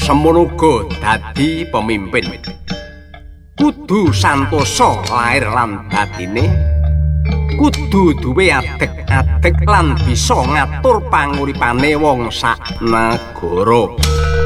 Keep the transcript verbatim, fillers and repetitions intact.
semono uga dadi pemimpin. Kudu santosa lair lan batine, kudu duwe adeg-adeg lan bisa ngatur panguripane wong sak negara.